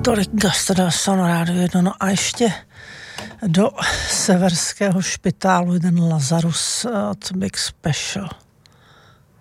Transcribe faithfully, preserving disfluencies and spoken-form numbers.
Tolik Gastroda Sonorádio jedno, no a ještě do severského špitálu jeden Lazarus od Big Special.